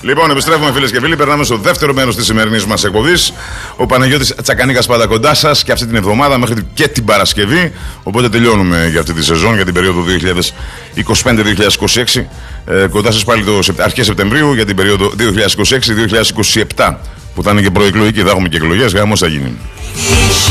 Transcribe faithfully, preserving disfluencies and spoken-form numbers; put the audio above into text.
Λοιπόν, επιστρέφουμε φίλες και φίλοι. Περνάμε στο δεύτερο μέρος της σημερινής μας εκπομπής. Ο Παναγιώτης Τσακανίκας πάντα κοντά σας και αυτή την εβδομάδα μέχρι και την Παρασκευή. Οπότε τελειώνουμε για αυτή τη σεζόν, για την περίοδο δύο χιλιάδες είκοσι πέντε δύο χιλιάδες είκοσι έξι. Ε, κοντά σας πάλι το αρχές Σεπτεμβρίου για την περίοδο δύο χιλιάδες είκοσι έξι δύο χιλιάδες είκοσι επτά. Που θα είναι και προεκλογική, θα έχουμε και εκλογές, γάμος θα γίνει.